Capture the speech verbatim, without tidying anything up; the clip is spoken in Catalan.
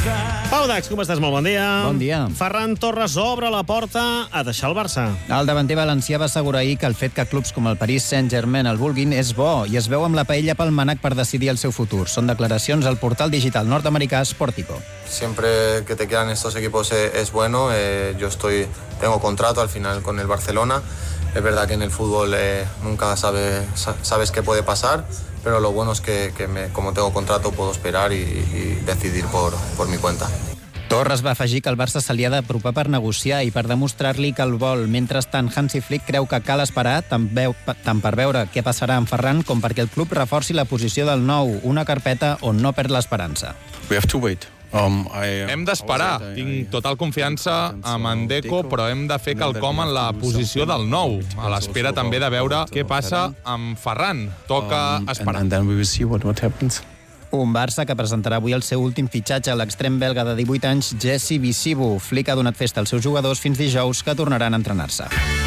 Pau Dax, com estàs? Molt bon dia. Bon dia. Ferran Torres obre la porta a deixar el Barça. El davanter valencià va assegurar ahir que el fet que clubs com el Paris Saint-Germain el vulguin és bo i es veu amb la paella pel mànec per decidir el seu futur. Són declaracions al portal digital nord-americà Sportico. Siempre que te quedan estos equipos es, es bueno. Eh, yo estoy, tengo contrato al final con el Barcelona. Es verdad que en el fútbol eh, nunca sabe, sabes qué puede pasar, pero lo bueno es que, que me, como tengo contrato puedo esperar y, y decidir por, por mi cuenta. Torres va afegir que el Barça se li ha d'apropar per negociar i per demostrar-li que el vol. Mentrestant, Hansi Flick creu que cal esperar tant, veu, tant per veure què passarà amb Ferran com perquè el club reforci la posició del nou, una carpeta on no perd l'esperança. We have to wait. Um, I, hem d'esperar. Tinc total confiança amb en Deco, però hem de fer quelcom en la posició del nou, a l'espera també de veure què passa amb Ferran. Toca esperar. And then we will see what, what happens. Un Barça que presentarà avui el seu últim fitxatge a l'extrem belga de divuit anys, Jesse Bissibu. Flick ha donat festa als seus jugadors fins dijous, que tornaran a entrenar-se.